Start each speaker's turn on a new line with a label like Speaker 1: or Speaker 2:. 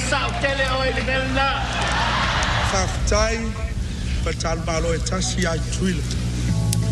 Speaker 1: sao tele oi le na
Speaker 2: Faftai Patan Balo Tasia Juil